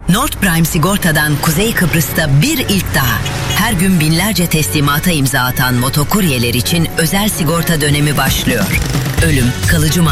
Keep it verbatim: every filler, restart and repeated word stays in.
North Prime Sigorta'dan Kuzey Kıbrıs'ta bir ilk daha. Her gün binlerce teslimata imza atan motokuryeler için özel sigorta dönemi başlıyor. Ölüm, kalıcı